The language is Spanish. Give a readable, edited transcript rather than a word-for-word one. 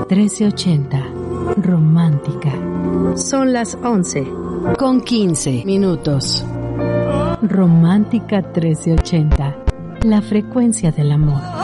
1380. Romántica. Son las 11:15. Romántica 1380. La frecuencia del amor.